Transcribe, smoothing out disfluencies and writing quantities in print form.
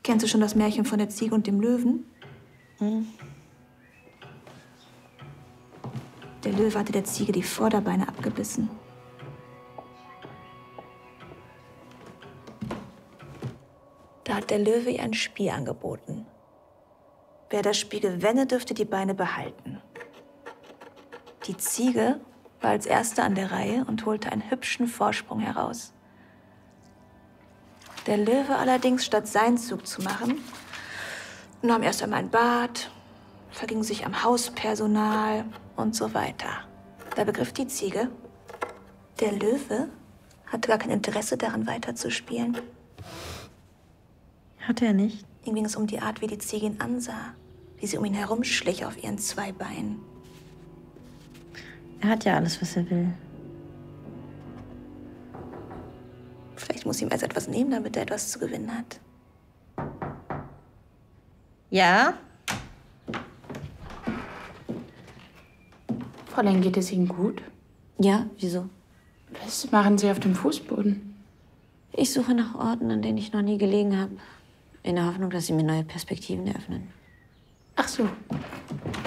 Kennst du schon das Märchen von der Ziege und dem Löwen? Der Löwe hatte der Ziege die Vorderbeine abgebissen. Da hat der Löwe ihr ein Spiel angeboten. Wer das Spiel gewänne, dürfte die Beine behalten. Die Ziege war als Erste an der Reihe und holte einen hübschen Vorsprung heraus. Der Löwe allerdings, statt seinen Zug zu machen, nahm erst einmal ein Bad, verging sich am Hauspersonal und so weiter. Da begriff die Ziege, der Löwe hatte gar kein Interesse daran, weiterzuspielen. Hatte er nicht? Ihm ging es um die Art, wie die Ziege ihn ansah, wie sie um ihn herumschlich auf ihren 2 Beinen. Er hat ja alles, was er will. Vielleicht muss ihm erst etwas nehmen, damit er etwas zu gewinnen hat. Ja? Fräulein, geht es Ihnen gut? Ja, wieso? Was machen Sie auf dem Fußboden? Ich suche nach Orten, an denen ich noch nie gelegen habe. In der Hoffnung, dass sie mir neue Perspektiven eröffnen. Ach so.